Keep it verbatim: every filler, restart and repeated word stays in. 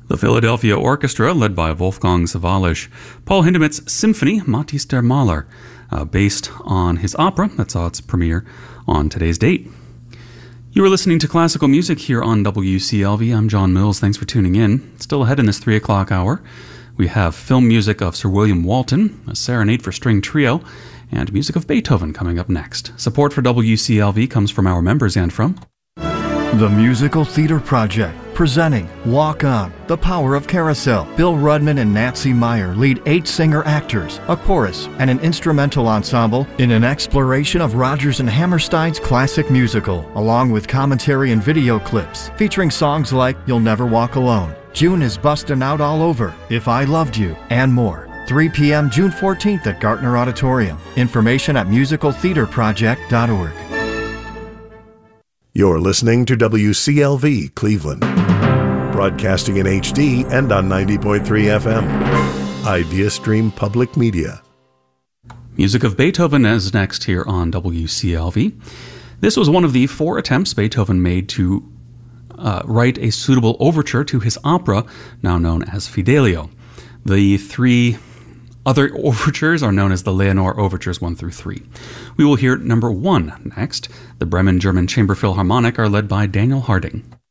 The Philadelphia Orchestra, led by Wolfgang Sawallisch. Paul Hindemith's Symphony, Matthias der Maler, uh, based on his opera that saw its premiere on today's date. You are listening to classical music here on W C L V. I'm John Mills. Thanks for tuning in. Still ahead in this three o'clock hour, we have film music of Sir William Walton, a serenade for string trio, and music of Beethoven coming up next. Support for W C L V comes from our members and from The Musical Theater Project, presenting Walk On, The Power of Carousel. Bill Rudman and Nancy Meyer lead eight singer-actors, a chorus, and an instrumental ensemble in an exploration of Rodgers and Hammerstein's classic musical, along with commentary and video clips featuring songs like You'll Never Walk Alone, June is Bustin' Out All Over, If I Loved You, and more. three p.m. June fourteenth at Gartner Auditorium. Information at musical theater project dot org. You're listening to W C L V Cleveland, broadcasting in H D and on ninety point three F M. IdeaStream Public Media. Music of Beethoven is next here on W C L V. This was one of the four attempts Beethoven made to uh, write a suitable overture to his opera, now known as Fidelio. The three other overtures are known as the Leonore Overtures one through three. We will hear number one next. The Bremen German Chamber Philharmonic are led by Daniel Harding.